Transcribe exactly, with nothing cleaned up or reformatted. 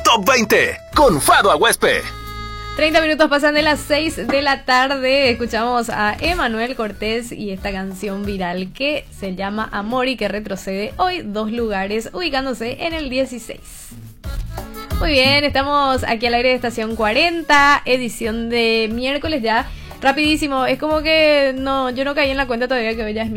Top veinte con Fado Aguespe. treinta minutos pasan de las seis de la tarde. Escuchamos a Emanuel Cortés y esta canción viral que se llama Amor y que retrocede hoy dos lugares, ubicándose en el dieciséis. Muy bien, estamos aquí al aire de Estación cuarenta, edición de miércoles ya. Rapidísimo, es como que no, yo no caí en la cuenta todavía que hoy ya es